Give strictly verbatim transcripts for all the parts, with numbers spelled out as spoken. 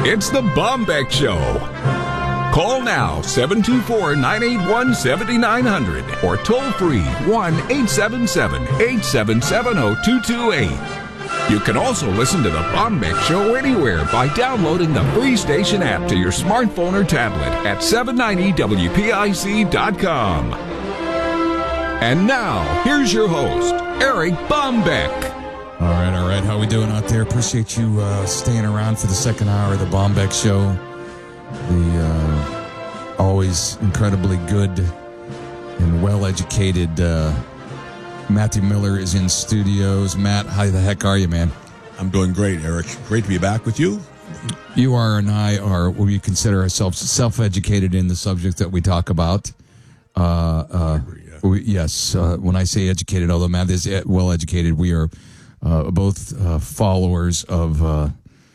It's the Bombeck Show. Call now, seven two four, nine eight one, seven nine zero zero or toll free one eight seven seven, eight seven seven, zero two two eight. You can also listen to the Bombeck Show anywhere by downloading the free station app to your smartphone or tablet at seven ninety W P I C dot com. And now, here's your host, Eric Bombeck. All right, all right. How we doing out there? Appreciate you uh, staying around for the second hour of the Bombeck Show. The uh, always incredibly good and well-educated uh, Matthew Miller is in studios. Matt, how the heck are you, man? I'm doing great, Eric. Great to be back with you. You are and I are, we consider ourselves self-educated in the subject that we talk about. Uh, uh, agree, yeah. we, yes, uh, when I say educated, although Matt is well-educated, we are uh, both uh, followers of uh,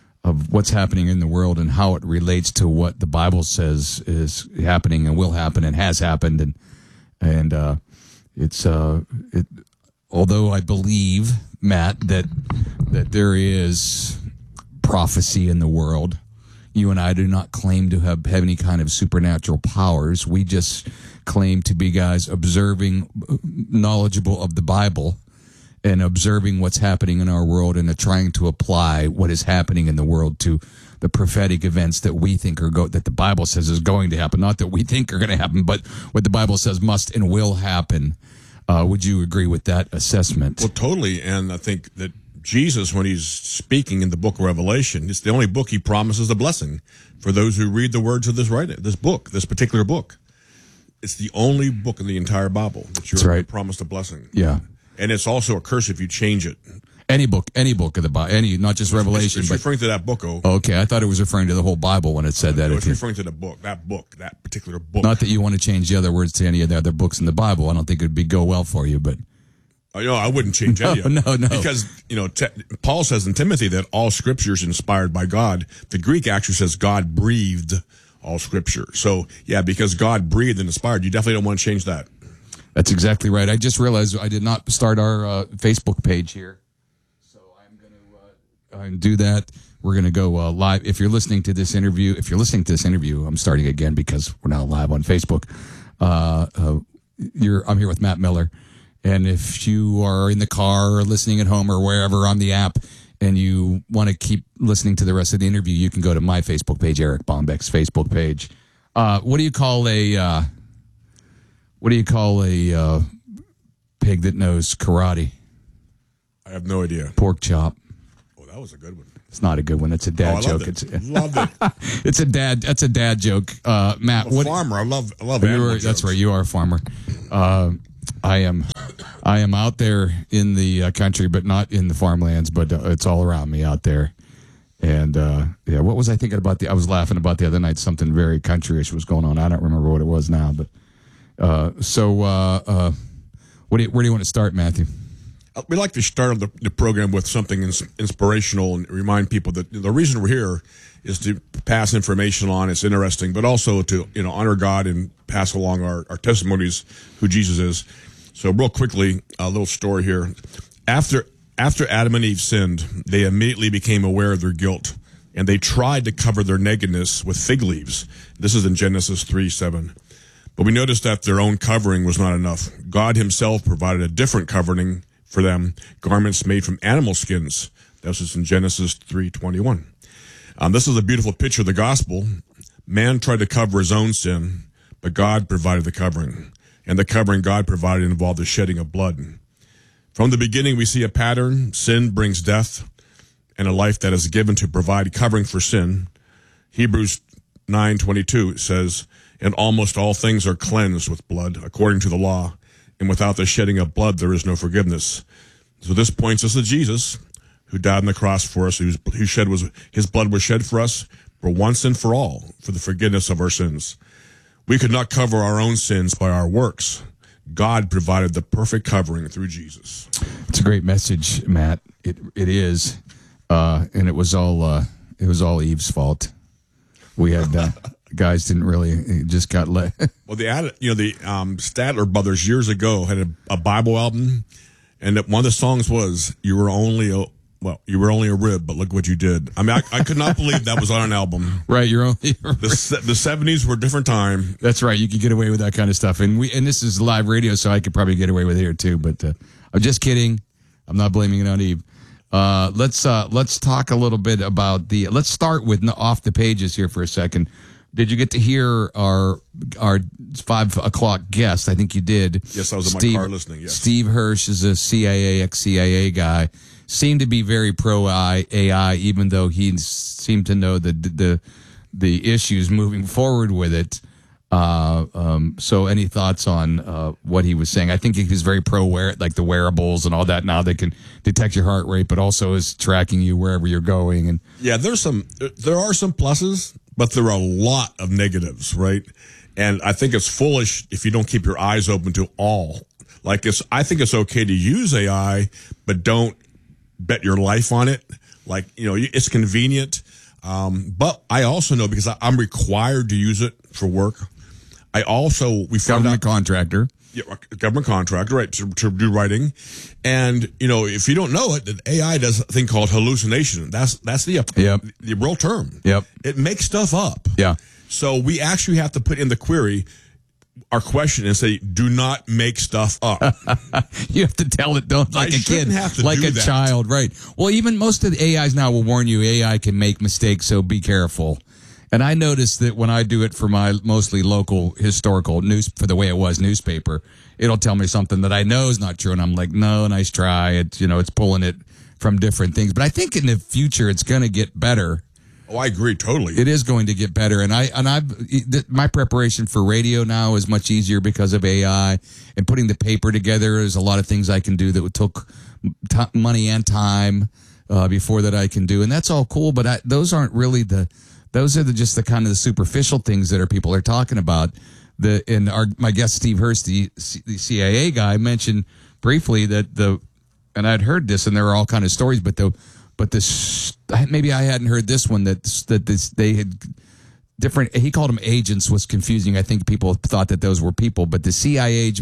of what's happening in the world and how it relates to what the Bible says is happening and will happen and has happened. And and uh, it's uh, it, although I believe, Matt, that that there is prophecy in the world, you and I do not claim to have, have any kind of supernatural powers. We just claim to be guys observing, knowledgeable of the Bible, and observing what's happening in our world and trying to apply what is happening in the world to the prophetic events that we think are go that the Bible says is going to happen. Not that we think are going to happen, but what the Bible says must and will happen. Uh, would you agree with that assessment? Well, totally. And I think that Jesus, when he's speaking in the book of Revelation, it's the only book he promises a blessing for those who read the words of this writing, this book, this particular book. It's the only book in the entire Bible that you're right. promised a blessing. Yeah. And it's also a curse if you change it. Any book, any book of the Bible, any, not just Revelation. It's, it's but, referring to that book. Oh, okay, I thought it was referring to the whole Bible when it said that. No, it's it, referring to the book, that book, that particular book. Not that you want to change the other words to any of the other books in the Bible. I don't think it would be go well for you, but. Oh, no, I wouldn't change any of it. No, no. Because, you know, te- Paul says in Timothy that all scripture is inspired by God. The Greek actually says God breathed all scripture. So, yeah, because God breathed and inspired, you definitely don't want to change that. That's exactly right. I just realized I did not start our uh, Facebook page here. So I'm going to uh, do that. We're going to go uh, live. If you're listening to this interview, if you're listening to this interview, I'm starting again because we're now live on Facebook. Uh, uh, you're, I'm here with Matt Miller. And if you are in the car or listening at home or wherever on the app and you want to keep listening to the rest of the interview, you can go to my Facebook page, Eric Bombeck's Facebook page. Uh, what do you call a uh, what do you call a uh, pig that knows karate? I have no idea. Pork chop. Oh, that was a good one. It's not a good one. It's a dad oh, I joke. Loved it. It's loved it. It's a dad. That's a dad joke. Uh, Matt, I'm a what? farmer. I love. I love. You animal are, jokes. that's right. You are a farmer. Uh, I am, I am out there in the uh, country, but not in the farmlands. But uh, it's all around me out there. And uh, yeah, what was I thinking about? The I was laughing about the other night. Something very countryish was going on. I don't remember what it was now. But uh, so, uh, uh, what do you, where do you want to start, Matthew? We like to start the, the program with something ins- inspirational and remind people that the reason we're here is to pass information on. It's interesting, but also to you know honor God and pass along our, our testimonies who Jesus is. So real quickly, a little story here. After after Adam and Eve sinned, they immediately became aware of their guilt, and they tried to cover their nakedness with fig leaves. This is in Genesis three seven. But we noticed that their own covering was not enough. God himself provided a different covering for them, garments made from animal skins. This is in Genesis three twenty-one. Um, this is a beautiful picture of the gospel. Man tried to cover his own sin, but God provided the covering. And the covering God provided involved the shedding of blood. From the beginning, we see a pattern. Sin brings death and a life that is given to provide covering for sin. Hebrews nine twenty-two says, and almost all things are cleansed with blood, according to the law. And without the shedding of blood, there is no forgiveness. So this points us to Jesus, who died on the cross for us, whose, whose shed was, his blood was shed for us for once and for all, for the forgiveness of our sins. We could not cover our own sins by our works. God provided the perfect covering through Jesus. It's a great message, Matt. It it is, uh, and it was all uh, it was all Eve's fault. We had uh, guys didn't really it just got let. Well, the ad, you know the um, Statler brothers years ago had a, a Bible album, and one of the songs was "You were only a well, you were only a rib, but look what you did. I mean, I, I could not believe that was on an album. Right, you're only the se- the seventies were a different time. That's right. You could get away with that kind of stuff, and we and this is live radio, so I could probably get away with it here too. But uh, I'm just kidding. I'm not blaming it on Eve. Uh, let's uh, let's talk a little bit about the. Let's start with off the pages here for a second. Did you get to hear our our five o'clock guest? I think you did. Yes, I was in Steve, my car listening. Yes. Steve Hirsch is a C I A, ex-C I A guy. Seemed to be very pro A I, even though he seemed to know the the the issues moving forward with it. Uh, um, so, any thoughts on uh, what he was saying? I think he was very pro wear, like the wearables and all that. Now they can detect your heart rate, but also is tracking you wherever you're going. And yeah, there's some there are some pluses, but there are a lot of negatives, right? And I think it's foolish if you don't keep your eyes open to all. Like it's, I think it's okay to use A I, but don't bet your life on it. Like, you know, it's convenient. Um, but I also know because I, I'm required to use it for work. I also, we found government out, contractor. Yeah, government contractor, right, to, to do writing. And, you know, if you don't know it, A I does a thing called hallucination. That's, that's the, Yep. the real term. Yep. It makes stuff up. Yeah. So we actually have to put in the query our question and say, do not make stuff up. You have to tell it, don't, like I a kid, shouldn't have to like do a that. child, right? Well, even most of the A Is now will warn you A I can make mistakes, so be careful. And I noticed that when I do it for my mostly local historical news, for the way it was newspaper, it'll tell me something that I know is not true, and I'm like, no, nice try. It's, you know, it's pulling it from different things. But I think in the future it's going to get better. Oh, I agree totally. It is going to get better, and I and I my preparation for radio now is much easier because of A I, and putting the paper together. There's a lot of things I can do that took t- money and time uh, before that I can do, and that's all cool. But I, those aren't really the those are the, just the kind of the superficial things that are people are talking about. The and our my guest Steve Hurst, the, the C I A guy, mentioned briefly that the and I'd heard this, and there were all kind of stories, but the But this, maybe I hadn't heard this one, that that this they had different, he called them agents, was confusing. I think people thought that those were people, but the C I A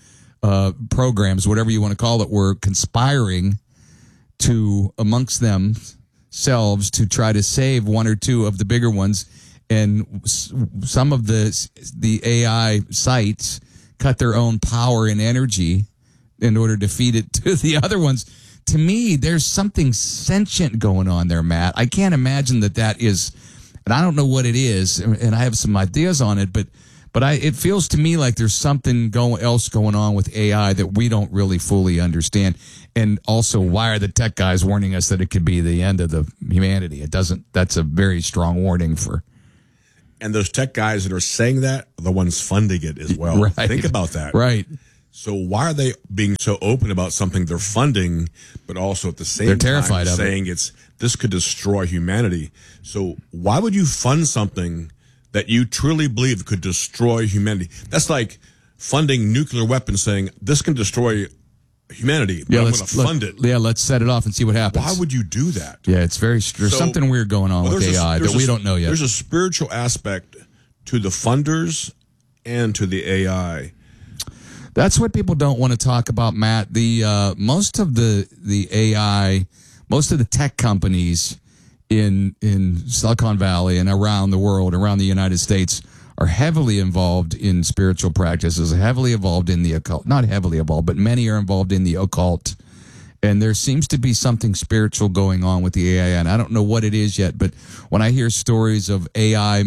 uh, programs, whatever you want to call it, were conspiring to, amongst themselves, to try to save one or two of the bigger ones. And some of the the A I sites cut their own power and energy in order to feed it to the other ones. To me, there's something sentient going on there, Matt. I can't imagine that that is, and I don't know what it is, and I have some ideas on it, but but I it feels to me like there's something go, else going on with A I that we don't really fully understand. And also, why are the tech guys warning us that it could be the end of the humanity? It doesn't. That's a very strong warning for. And those tech guys that are saying that are the ones funding it as well. Right. Think about that. Right. So why are they being so open about something they're funding, but also at the same They're terrified time of saying it. it's this could destroy humanity? So why would you fund something that you truly believe could destroy humanity? That's like funding nuclear weapons, saying this can destroy humanity, but Yeah, I'm let's going to fund let, it. Yeah, let's set it off and see what happens. Why would you do that? Yeah, it's very. There's So- something weird going on Well, with there's A I a- that there's we a- don't know yet. There's a spiritual aspect to the funders and to the A I. That's what people don't want to talk about, Matt. The uh, most of the the A I, most of the tech companies in in Silicon Valley and around the world, around the United States, are heavily involved in spiritual practices, heavily involved in the occult. Not heavily involved, but many are involved in the occult. And there seems to be something spiritual going on with the A I, and I don't know what it is yet. But when I hear stories of A I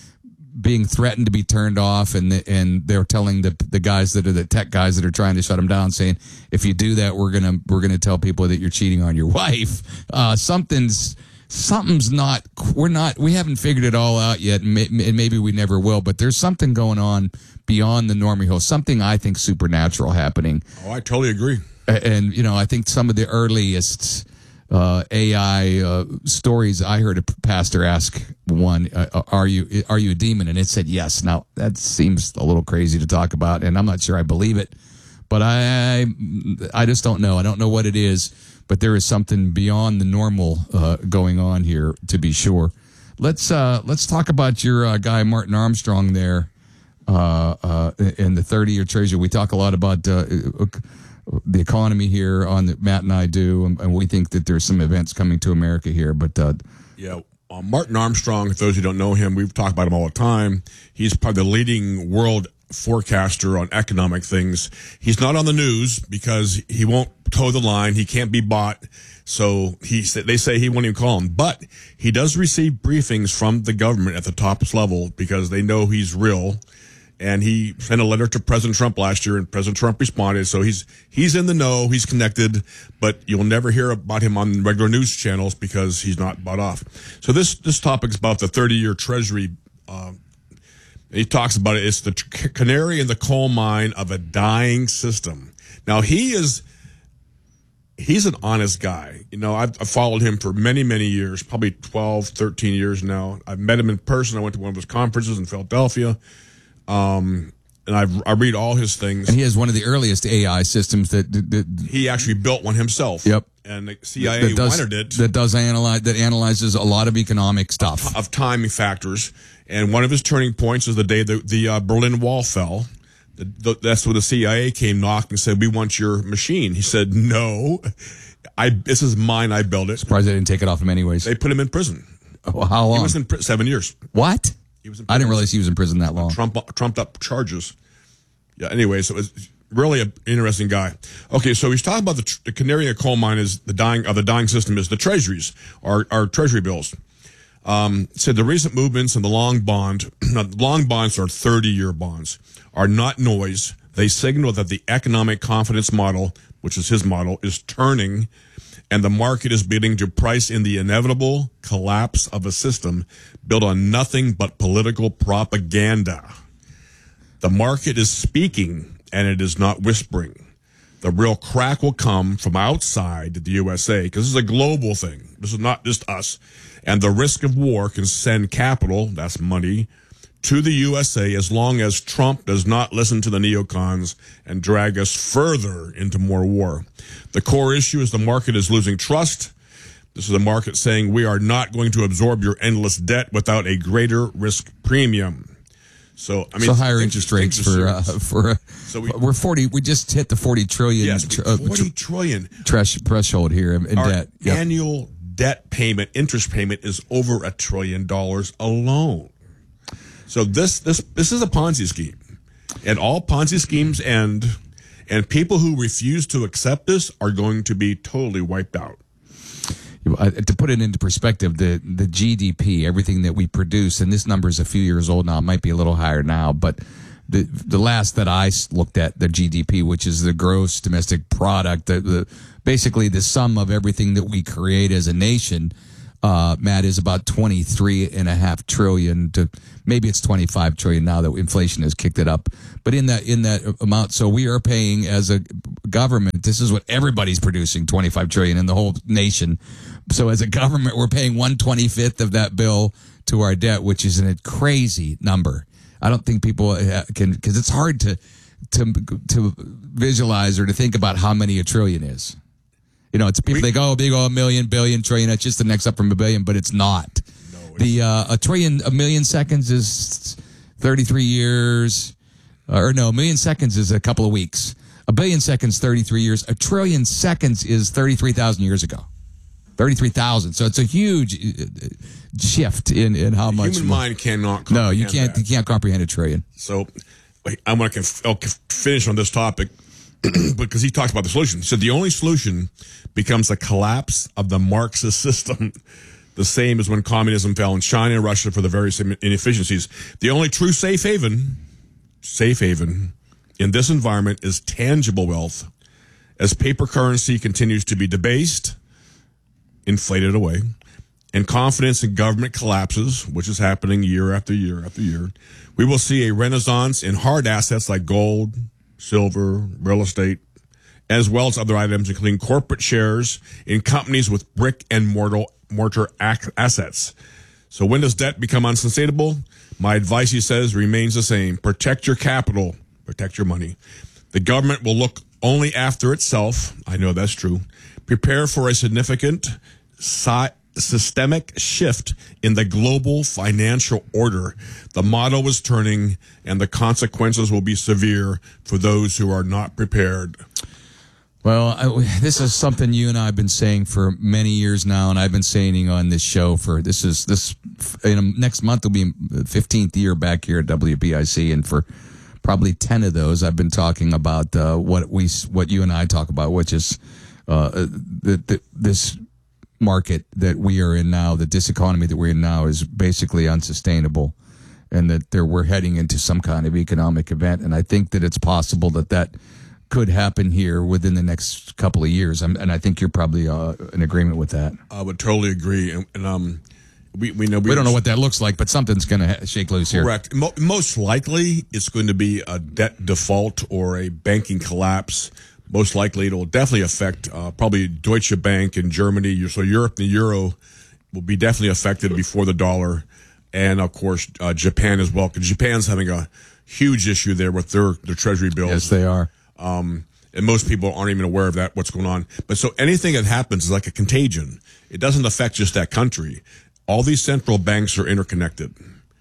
being threatened to be turned off, and the, and they're telling the the guys that are the tech guys that are trying to shut them down, saying, if you do that, we're gonna we're gonna tell people that you're cheating on your wife. Uh, something's something's not. We're not. We haven't figured it all out yet, and, may, and maybe we never will. But there's something going on beyond the normie hole. Something I think supernatural happening. Oh, I totally agree. And, you know, I think some of the earliest uh, A I uh, stories, I heard a pastor ask one, uh, are you are you a demon? And it said yes. Now, that seems a little crazy to talk about, and I'm not sure I believe it. But I I just don't know. I don't know what it is, but there is something beyond the normal uh, going on here, to be sure. Let's uh, let's talk about your uh, guy, Martin Armstrong, there uh, uh, in the thirty-year treasure. We talk a lot about... Uh, the economy here on the, Matt and I do, and, and we think that there's some events coming to America here. But uh, yeah, uh, Martin Armstrong, if those who don't know him, we've talked about him all the time. He's probably the leading world forecaster on economic things. He's not on the news because he won't toe the line. He can't be bought. So he they say he won't even call him, but he does receive briefings from the government at the top level because they know he's real. And he sent a letter to President Trump last year, and President Trump responded. So he's he's in the know, he's connected, but you'll never hear about him on regular news channels because he's not bought off. So this this topic's about the thirty-year Treasury. Uh, he talks about it. It's the canary in the coal mine of a dying system. Now he is. He's an honest guy. You know, I've, I've followed him for many, many years, probably twelve, thirteen years now. I've met him in person. I went to one of his conferences in Philadelphia. Um, and I've, I read all his things. And he has one of the earliest A I systems that, that, that he actually built one himself. Yep. And the C I A that does, wanted it. That does analyze, that analyzes a lot of economic stuff. Of, of timing factors. And one of his turning points is the day the, the uh, Berlin Wall fell. The, the, that's when the C I A came, knocked, and said, "We want your machine." He said, "No, I. This is mine. I built it." Surprised they didn't take it off him anyways. They put him in prison. Oh, how long? He was in pri- seven years. What? He was in I didn't realize he was in prison that long. Trump trumped up charges. Yeah. Anyway, so it was really an interesting guy. Okay, so he's talking about the, the canary in the coal mine is the dying of the dying system is the treasuries, our our treasury bills. Um, said the recent movements in the long bond, long bonds are thirty-year bonds, are not noise. They signal that the economic confidence model, which is his model, is turning, and the market is beginning to price in the inevitable collapse of a system built on nothing but political propaganda. The market is speaking, and it is not whispering. The real crack will come from outside the U S A, because this is a global thing. This is not just us. And the risk of war can send capital, that's money, to the U S A as long as Trump does not listen to the neocons and drag us further into more war. The core issue is the market is losing trust. This is the market saying we are not going to absorb your endless debt without a greater risk premium. So I mean, so higher interest rates for uh, for uh, so we, we're forty. We just hit the forty trillion. Yes, tr- forty uh, trillion thresh, threshold here in, in Our debt. Yep. Annual debt payment, interest payment, is over a trillion dollars alone. So this this this is a Ponzi scheme, and all Ponzi schemes end, and people who refuse to accept this are going to be totally wiped out. Uh, to put it into perspective, the, the G D P, everything that we produce, and this number is a few years old now, it might be a little higher now, but the the last that I looked at, the G D P, which is the gross domestic product, the, the basically the sum of everything that we create as a nation, uh, Matt, is about twenty-three and a half trillion to maybe it's twenty-five trillion now that inflation has kicked it up. But in that, in that amount, so we are paying as a government, this is what everybody's producing, twenty-five trillion in the whole nation. So as a government, we're paying one twenty-fifth of that bill to our debt, which is a crazy number. I don't think people can, because it's hard to, to, to visualize or to think about how many a trillion is. You know, it's people, they go, they go a million, billion, trillion. That's just the next up from a billion, but it's not. No, it's the, uh, a trillion, a million seconds is thirty-three years, or no, a million seconds is a couple of weeks. A billion seconds, thirty-three years. A trillion seconds is thirty-three thousand years ago. thirty-three thousand. So it's a huge shift in, in how the much. Human mind cannot comprehend No, you can't, that. you can't comprehend a trillion. So I'm going to finish on this topic because he talks about the solution. So the only solution becomes the collapse of the Marxist system, the same as when communism fell in China and Russia for the various inefficiencies. The only true safe haven, safe haven in this environment is tangible wealth. As paper currency continues to be debased, inflated away, and confidence in government collapses, which is happening year after year after year, we will see a renaissance in hard assets like gold, silver, real estate, as well as other items, including corporate shares in companies with brick and mortar, mortar ac- assets. So when does debt become unsustainable? My advice, he says, remains the same. Protect your capital. Protect your money. The government will look only after itself. I know that's true. Prepare for a significant si- systemic shift in the global financial order. The model is turning, and the consequences will be severe for those who are not prepared. Well, I, this is something you and I have been saying for many years now, and I've been saying on this show for this is this in a, next month will be the fifteenth year back here at W B I C, and for probably ten of those, I've been talking about uh, what we what you and I talk about, which is uh, the, the, this market that we are in now, that this economy that we're in now is basically unsustainable, and that there we're heading into some kind of economic event, and I think that it's possible that that could happen here within the next couple of years. I'm, and I think you're probably uh, in agreement with that. I would totally agree. And, and um, we, we know we, we don't know what that looks like, but something's going to ha- shake loose here. Correct. Mo- most likely, it's going to be a debt default or a banking collapse. Most likely, it'll definitely affect uh, probably Deutsche Bank in Germany. So Europe, the euro will be definitely affected before the dollar, and of course uh, Japan as well, because Japan's having a huge issue there with their their treasury bills. Yes, they are. Um, and most people aren't even aware of that, what's going on. But so anything that happens is like a contagion. It doesn't affect just that country. All these central banks are interconnected.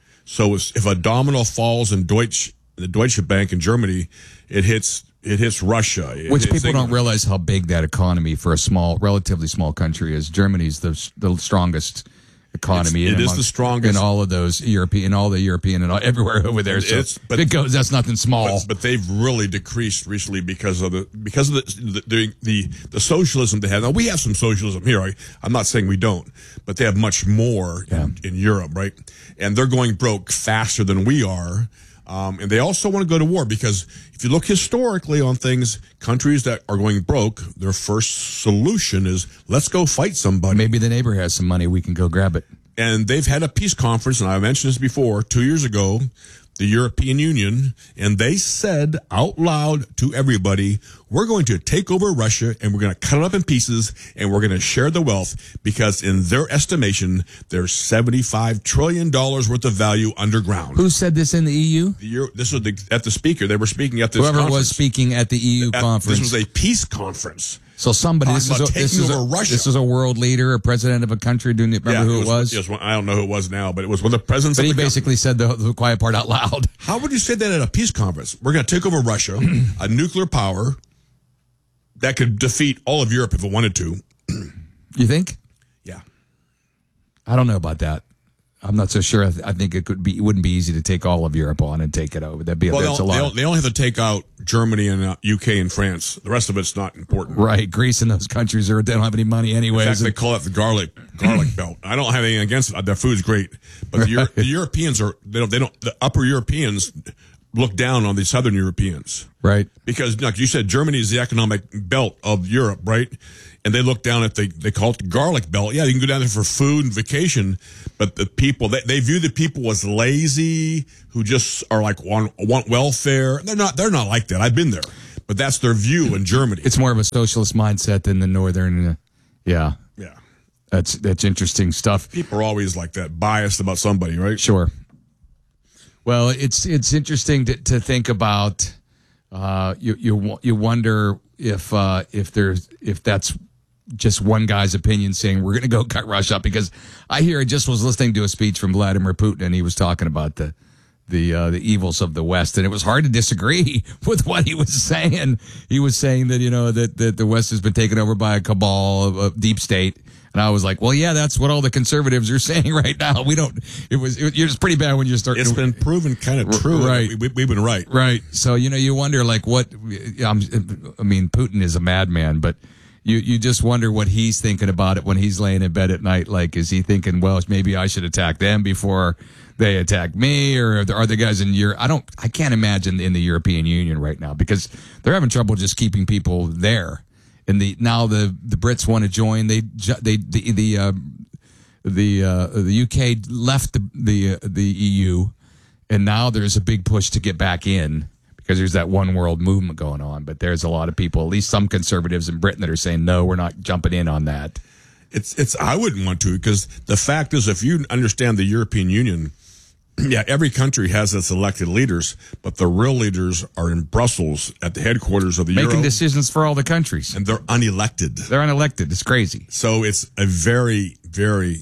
So if a domino falls in Deutsche, the Deutsche Bank in Germany, it hits it hits Russia. It Which hits people England. don't realize how big that economy for a small, relatively small country is. Germany's the the strongest economy. It's, it in is amongst- the strongest in all of those European, all the European and all, everywhere over there. So It's- but- if it goes, that's nothing small. But, but they've really decreased recently because of the because of the the the, the socialism they have. Now we have some socialism here. I, I'm not saying we don't, but they have much more Yeah. in, in Europe, right? And they're going broke faster than we are. Um, and they also want to go to war because if you look historically on things, countries that are going broke, their first solution is let's go fight somebody. Maybe the neighbor has some money. We can go grab it. And they've had a peace conference, and I mentioned this before, two years ago, the European Union, and they said out loud to everybody, we're going to take over Russia, and we're going to cut it up in pieces, and we're going to share the wealth, because in their estimation, there's seventy-five trillion dollars worth of value underground. Who said this in the E U? The Euro, this was the, at the speaker. They were speaking at this Whoever conference. was speaking at the E U At- conference. This was a peace conference. So somebody, this is, Talking a, about this, taking is a, over Russia. this is a world leader, a president of a country. Do you remember who it was? It was one, I don't know who it was now, but it was one of the presidents But of he the basically said the, the quiet part out loud. How would you say that at a peace conference? We're going to take over Russia, a nuclear power that could defeat all of Europe if it wanted to. You think? Yeah. I don't know about that. I'm not so sure. I, th- I think it could be. It wouldn't be easy to take all of Europe on and take it over. That'd be a, Well, that's a they, lot. they only have to take out Germany and uh, U K and France. The rest of it's not important. Right, Greece and those countries are they don't have any money In anyways. fact, they call it the garlic garlic belt. I don't have anything against it. Their food's great, but the, Euro- the Europeans are they don't they don't the upper Europeans look down on the southern Europeans. Right. Because, like you said, Germany is the economic belt of Europe, right? And they look down at the, they call it the garlic belt. Yeah, you can go down there for food and vacation, but the people, they, they view the people as lazy, who just are like, want, want welfare. They're not, they're not like that. I've been there, but that's their view in Germany. It's more of a socialist mindset than the northern. Uh, yeah, yeah. that's that's interesting stuff. People are always like that, biased about somebody, right? Sure. Well, it's it's interesting to, to think about. Uh, you you you wonder if uh, if there's if that's just one guy's opinion saying we're going to go cut Russia up, because I hear I just was listening to a speech from Vladimir Putin and he was talking about the the uh, the evils of the West, and it was hard to disagree with what he was saying. He was saying that you know that, that the West has been taken over by a cabal, a, a deep state. And I was like, well, yeah, that's what all the conservatives are saying right now. We don't, it was, it, it's pretty bad when you're starting. It's been proven kind of true. Right. We, we, we've been right. Right. So, you know, you wonder like what, I'm, I mean, Putin is a madman, but you, you just wonder what he's thinking about it when he's laying in bed at night. Like, is he thinking, well, maybe I should attack them before they attack me? Or are the guys in Europe? I don't, I can't imagine in the European Union right now because they're having trouble just keeping people there. And the now the, the Brits want to join. They they the the uh, the uh, the U K left the the uh, the E U, and now there's a big push to get back in because there's that one world movement going on. But there's a lot of people, at least some conservatives in Britain, that are saying no, we're not jumping in on that. It's it's I wouldn't want to, because the fact is, if you understand the European Union, yeah, every country has its elected leaders, but the real leaders are in Brussels at the headquarters of the Making Euro, decisions for all the countries. and they're unelected. They're unelected. It's crazy. So it's a very, very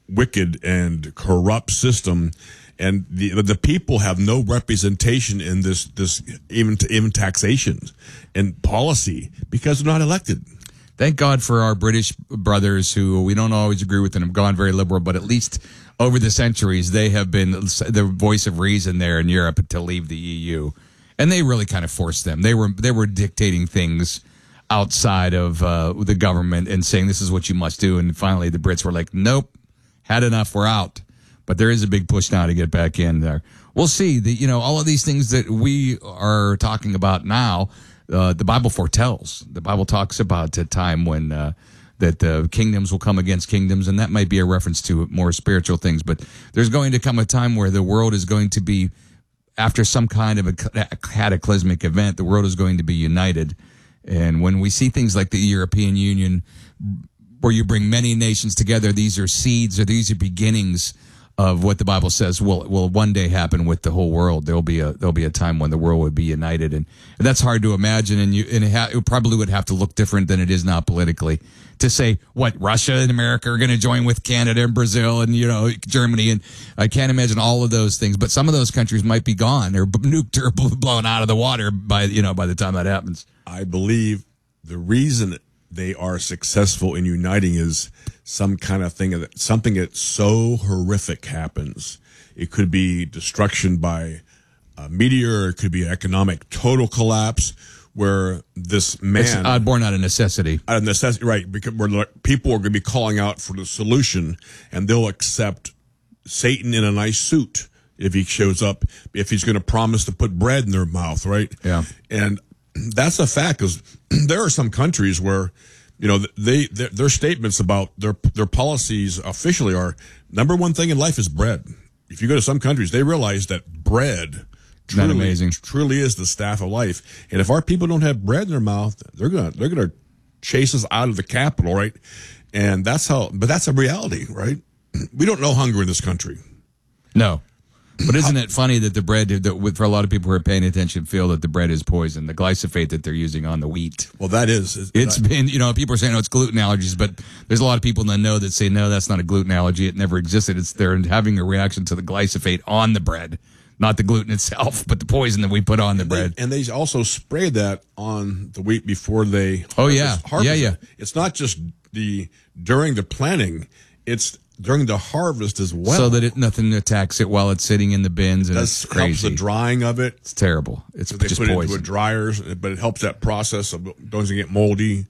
wicked and corrupt system, and the the people have no representation in this this even even taxation and policy because they're not elected. Thank God for our British brothers who we don't always agree with and have gone very liberal, but at least over the centuries they have been the voice of reason there in Europe to leave the E U, and they really kind of forced them. They were they were dictating things outside of uh, the government and saying this is what you must do, and finally the Brits were like, nope, had enough, we're out. But there is a big push now to get back in there. We'll see. The, you know, all of these things that we are talking about now, uh, the Bible foretells. The Bible talks about a time when uh, that the kingdoms will come against kingdoms, and that might be a reference to more spiritual things. But there's going to come a time where the world is going to be, after some kind of a cataclysmic event, the world is going to be united. And when we see things like the European Union, where you bring many nations together, these are seeds or these are beginnings of what the Bible says will will one day happen with the whole world. There'll be a there'll be a time when the world would be united, and, and that's hard to imagine. And you and it, ha- it probably would have to look different than it is now politically. To say what Russia and America are going to join with Canada and Brazil and you know Germany, and I can't imagine all of those things. But some of those countries might be gone or nuked or blown out of the water by you know by the time that happens. I believe the reason they are successful in uniting is some kind of thing that something that's so horrific happens. It could be destruction by a meteor. It could be economic total collapse where this man it's uh, born out of necessity. Out of necessity, right? Because where people are going to be calling out for the solution, and they'll accept Satan in a nice suit if he shows up. If he's going to promise to put bread in their mouth, right? Yeah, and that's a fact, because there are some countries where, you know, they their, their statements about their their policies officially are number one thing in life is bread. If you go to some countries, they realize that bread truly, amazing? truly is the staff of life. And if our people don't have bread in their mouth, they're gonna they're gonna chase us out of the capital, right? And that's how. But that's a reality, right? We don't know hunger in this country. No. But isn't it funny that the bread, that for a lot of people who are paying attention, feel that the bread is poison, the glyphosate that they're using on the wheat? Well, that is. It's been, you know, people are saying, oh, it's gluten allergies, but there's a lot of people that know that say, no, that's not a gluten allergy. It never existed. It's they're having a reaction to the glyphosate on the bread, not the gluten itself, but the poison that we put on the and bread. They, and they also spray that on the wheat before they harvest, oh, yeah. harvest yeah, yeah. it. It's not just the during the planting, it's during the harvest as well. So that it, nothing attacks it while it's sitting in the bins, and it's crazy. Helps the drying of it. It's terrible. It's so they just put poison. it into a dryers, but it helps that process of doesn't get moldy.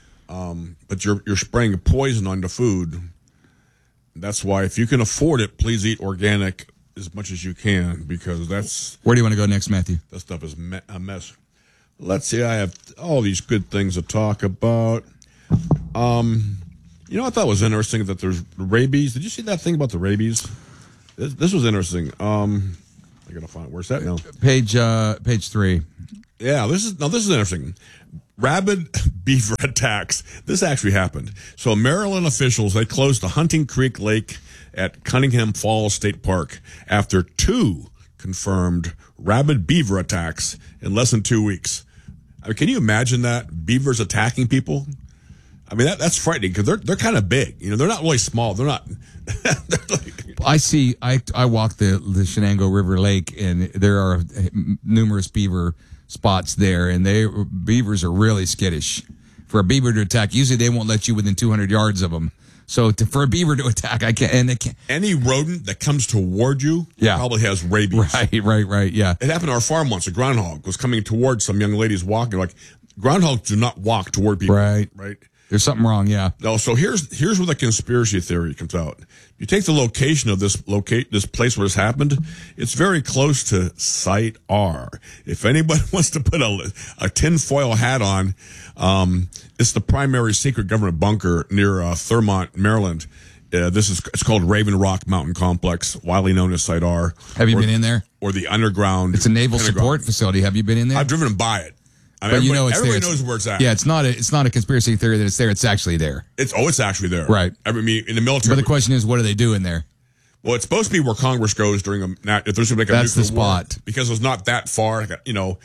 Um, but you're you're spraying a poison on the food. That's why if you can afford it, please eat organic as much as you can, because that's where do you want to go next, Matthew? That stuff is me- a mess. Let's see. I have all these good things to talk about. Um. You know, I thought was interesting that there's rabies. Did you see that thing about the rabies? This, this was interesting. Um, I gotta find it. Where's that now? Page uh, page three. Yeah, this is now this is interesting. Rabid beaver attacks. This actually happened. So Maryland officials, they closed the Hunting Creek Lake at Cunningham Falls State Park after two confirmed rabid beaver attacks in less than two weeks. I mean, can you imagine that? Beavers attacking people? I mean, that, that's frightening because they're they're kind of big. You know, they're not really small. They're not. they're like, I see. I I walk the the Shenango River Lake, and there are numerous beaver spots there, and they beavers are really skittish. For a beaver to attack, usually they won't let you within two hundred yards of them. So to, for a beaver to attack, I can't. And they can't. Any rodent that comes toward you, yeah. probably has rabies. Right, right, right. Yeah, it happened on our farm once. A groundhog was coming towards some young ladies walking. Like groundhogs do not walk toward people. Right, right. There's something wrong, yeah. No, so here's here's where the conspiracy theory comes out. You take the location of this locate this place where this happened. It's very close to Site R. If anybody wants to put a a tinfoil hat on, um, it's the primary secret government bunker near uh, Thurmont, Maryland. Uh, this is it's called Raven Rock Mountain Complex, widely known as Site R. Have you or, been in there? Or the underground? It's a naval support facility. Have you been in there? I've driven by it. I mean, but you know, it's everybody there. knows where it's at. Yeah, it's not a it's not a conspiracy theory that it's there. It's actually there. It's oh, it's actually there. Right. I mean, in the military. But the question is, what do they do in there? Well, it's supposed to be where Congress goes during a if there's going to make a That's nuclear the spot war, because it's not that far. You know,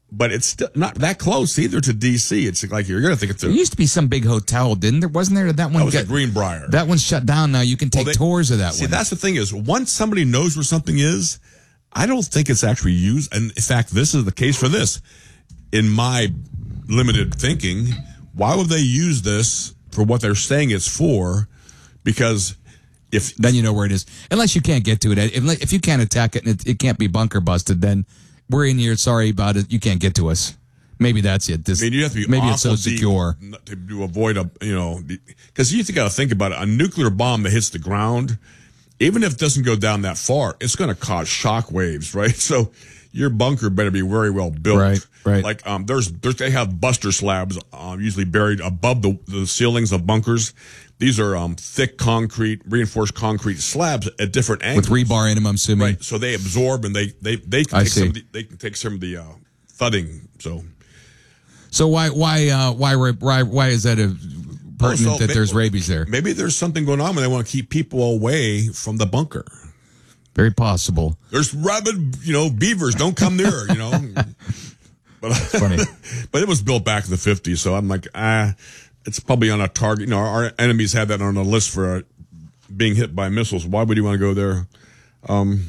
but it's still not that close either to D C. It's like you're going to think it's a. There used to be some big hotel, didn't there? Wasn't there that one? That was got, at Greenbrier. That one's shut down now. You can take Well, they- tours of that See, one. that's the thing is, once somebody knows where something is, I don't think it's actually used. And in fact, this is the case for this. In my limited thinking, why would they use this for what they're saying it's for? Because if Then you know where it is. Unless you can't get to it. If, if you can't attack it and it, it can't be bunker busted, then we're in here. Sorry about it. You can't get to us. Maybe that's it. This, I mean, you have to be maybe it's so awful deep secure. to, to avoid a, you know, because you got to think about it. A nuclear bomb that hits the ground, even if it doesn't go down that far, it's going to cause shock waves, right? So your bunker better be very well built. Right, right. Like, um, there's, there's, they have buster slabs, um, usually buried above the, the ceilings of bunkers. These are, um, thick concrete, reinforced concrete slabs at different angles. With rebar in them, I'm assuming. Right. So they absorb and they, they, they can I take some see. of the, they can take some of the, uh, thudding. So. So why why uh, why why why is that a pertinent Also, that may- there's rabies there? Maybe there's something going on where they want to keep people away from the bunker. Very possible. There's rabid, you know, beavers. Don't come near, you know. But Funny. but it was built back in the fifties, so I'm like, ah, it's probably on a target. You know, our enemies had that on a list for uh, being hit by missiles. Why would you want to go there? Um.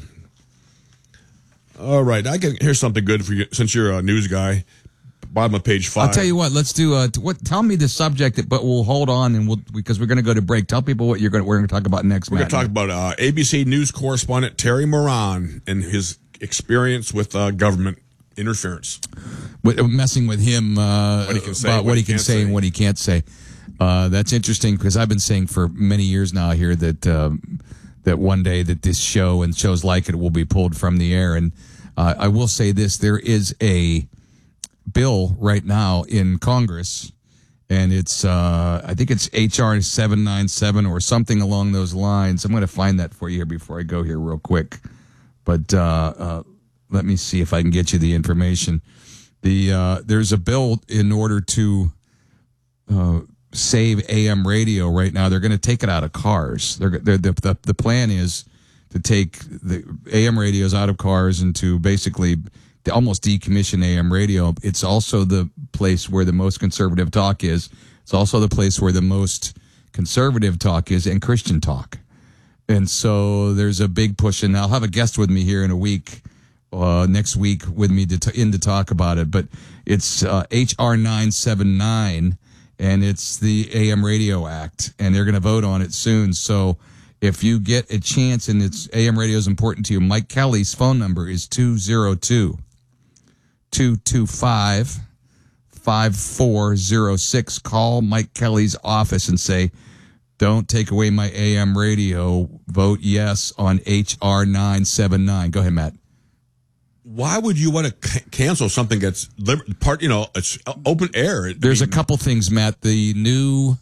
All right, I can here's something good for you since you're a news guy. Bottom of page five. I'll tell you what. Let's do. Uh, t- what? Tell me the subject, but we'll hold on and we'll because we're going to go to break. Tell people what you're going. We're going to talk about next. We're going Matt. to talk about uh, A B C News correspondent Terry Moran and his experience with uh, government interference. With, uh, messing with him uh, What he can say, about what, he can can't say, say. and what he can't say. Uh, that's interesting because I've been saying for many years now here that um, that one day that this show and shows like it will be pulled from the air. And uh, I will say this: there is a bill right now in Congress, and it's uh, I think it's H R seven ninety-seven or something along those lines. I'm going to find that for you here before I go here real quick. But uh, uh, let me see if I can get you the information. The uh, there's a bill in order to uh, save A M radio right now. They're going to take it out of cars. They're, they're, the, the the plan is to take the A M radios out of cars and to basically almost decommission A M radio. It's also the place where the most conservative talk is. It's also the place where the most conservative talk is and Christian talk. And so there's a big push, and I'll have a guest with me here in a week, uh, next week with me to t- in to talk about it. But it's uh, H R nine seventy-nine, and it's the A M Radio Act, and they're going to vote on it soon. So if you get a chance and it's A M radio is important to you, Mike Kelly's phone number is two oh two, two two five, five four oh six. Call Mike Kelly's office and say, don't take away my A M radio. Vote yes on H R nine seventy-nine. Go ahead, Matt. Why would you want to c- cancel something that's liber- part? You know, it's open air. I There's a mean, couple things, Matt. The new,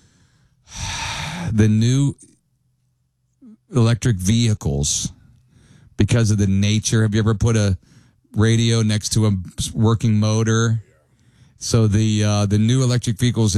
the new electric vehicles, because of the nature. Have you ever put a radio next to a working motor? So the uh, the new electric vehicles